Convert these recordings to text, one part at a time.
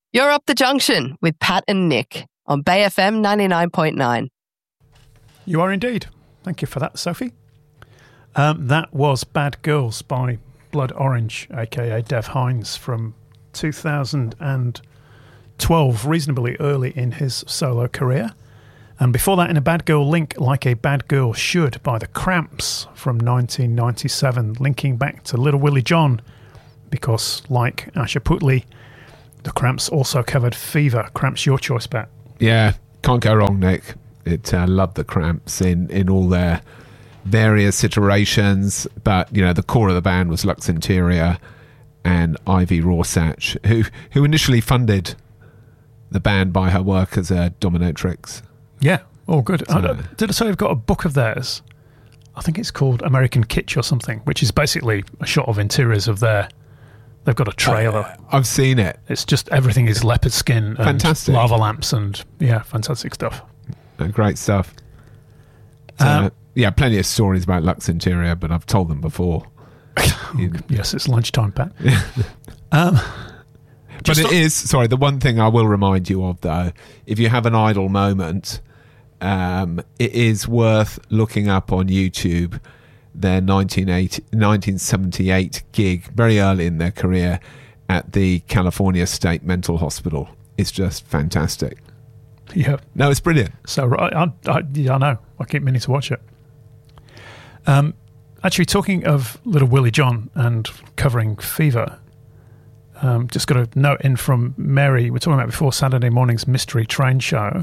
You're Up the Junction with Pat and Nick on Bay FM 99.9. You are indeed. Thank you for that, Sophie. That was Bad Girls by Blood Orange, aka Dev Hynes, from 2012, reasonably early in his solo career. And before that, in a Bad Girl link, Like a Bad Girl Should by The Cramps from 1997, linking back to Little Willie John, because like Asher Putley, The Cramps also covered Fever. Cramps, your choice, Pat. Yeah, can't go wrong, Nick. I love The Cramps in all their various iterations, but you know, the core of the band was Lux Interior and Ivy Rorschach, who initially funded the band by her work as a dominatrix. Yeah, all good. Did I say I've got a book of theirs? I think it's called American Kitsch or something, which is basically a shot of interiors of their... They've got a trailer. I've seen it. It's just everything is leopard skin and fantastic lava lamps and, yeah, fantastic stuff. Great stuff. Yeah, plenty of stories about Lux Interior, but I've told them before. Yes, it's lunchtime, Pat. But it is, sorry, the one thing I will remind you of, though, if you have an idle moment, it is worth looking up on YouTube their 1978 gig, very early in their career, at the California State Mental Hospital. It's just fantastic. Yeah. No, it's brilliant. So, I know. I keep meaning to watch it. Actually, talking of Little Willie John and covering Fever, just got a note in from Mary. We're talking about before Saturday morning's Mystery Train show.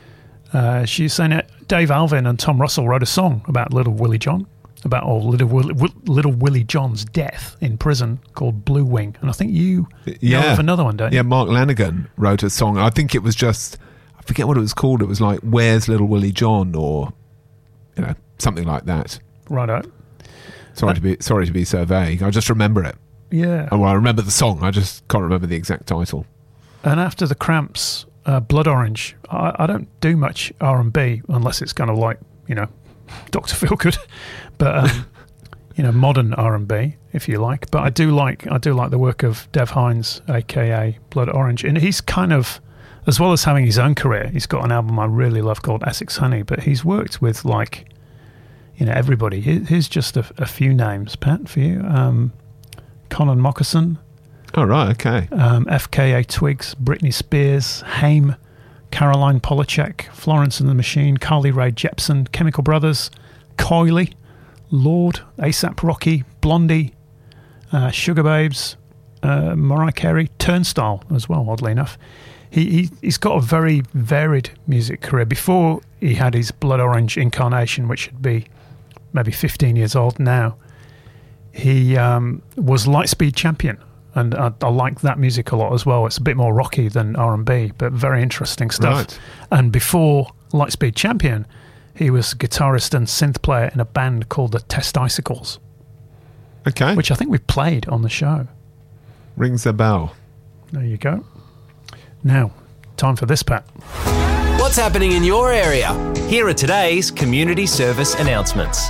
She's saying that Dave Alvin and Tom Russell wrote a song about Little Willie John, about Little Willie John's death in prison, called Blue Wing. And I think you know of another one, don't you? Yeah, Mark Lanigan wrote a song. I think it was just, I forget what it was called. It was like, Where's Little Willie John? Or, you know, something like that. Righto. Sorry to be so vague. I just remember it. Yeah. Well, I remember the song. I just can't remember the exact title. And after the Cramps, Blood Orange, I don't do much R&B unless it's kind of like, you know, Dr. Feelgood, but you know, modern R&B, if you like. But I do like the work of Dev Hynes, aka Blood Orange, and he's kind of, as well as having his own career, he's got an album I really love called Essex Honey. But he's worked with, like, you know, everybody. Here's just a few names, Pat, for you. Conan Moccasin. Oh, right, okay. FKA Twigs, Britney Spears, Haim, Caroline Polachek, Florence and the Machine, Carly Rae Jepsen, Chemical Brothers, Coily, Lord, A$AP Rocky, Blondie, Sugar Babes, Mariah Carey, Turnstile as well, oddly enough. He's got a very varied music career. Before he had his Blood Orange incarnation, which should be maybe 15 years old now, he was Lightspeed champion. And I like that music a lot as well. It's a bit more rocky than R&B, but very interesting stuff. Right. And before Lightspeed champion, he was guitarist and synth player in a band called the Testicles. Okay. Which I think we've played on the show. Rings a bell. There you go. Now, time for this, Pat. What's happening in your area? Here are today's community service announcements.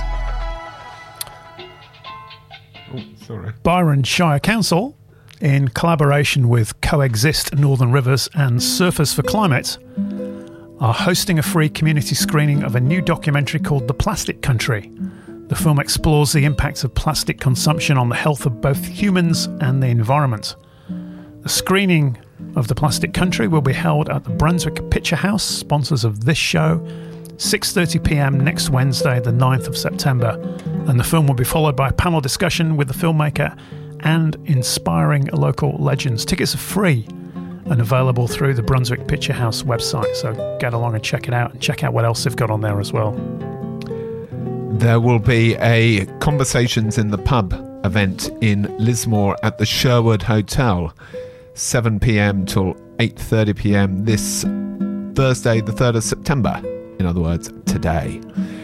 Oh, sorry. Byron Shire Council, in collaboration with Coexist Northern Rivers and Surfers for Climate, are hosting a free community screening of a new documentary called The Plastic Country. The film explores the impacts of plastic consumption on the health of both humans and the environment. The screening of The Plastic Country will be held at the Brunswick Picture House, sponsors of this show, 6:30 p.m. next Wednesday, the 9th of September. And the film will be followed by a panel discussion with the filmmaker and inspiring local legends. Tickets are free and available through the Brunswick Picture House website, so get along and check it out, and check out what else they've got on there as well. There will be a Conversations in the Pub event in Lismore at the Sherwood Hotel, 7 p.m. till 8:30 p.m. this Thursday, the 3rd of September. In other words, today.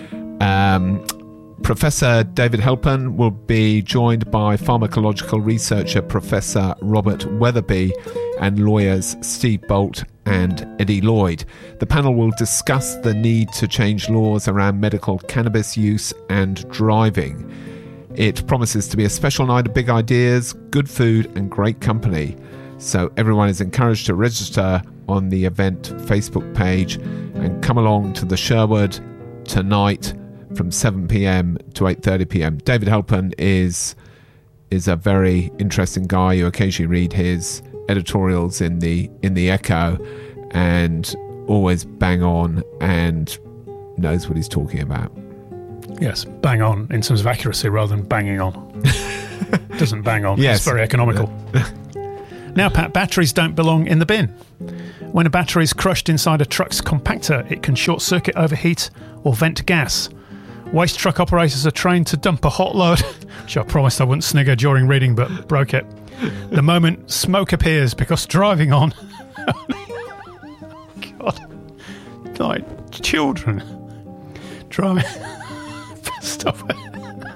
Professor David Helpen will be joined by pharmacological researcher Professor Robert Weatherby and lawyers Steve Bolt and Eddie Lloyd. The panel will discuss the need to change laws around medical cannabis use and driving. It promises to be a special night of big ideas, good food and great company. So everyone is encouraged to register on the event Facebook page and come along to the Sherwood tonight from 7 p.m. to 8:30 p.m. David Halpern is a very interesting guy. You occasionally read his editorials in the Echo, and always bang on and knows what he's talking about. Yes, bang on in terms of accuracy rather than banging on. Doesn't bang on. Yes. It's very economical. Now, Pat, batteries don't belong in the bin. When a battery is crushed inside a truck's compactor, it can short-circuit, overheat, or vent gas. Waste truck operators are trained to dump a hot load, which I promised I wouldn't snigger during reading, but broke it. The moment smoke appears, because driving on... God. Like children. Driving... Stop it.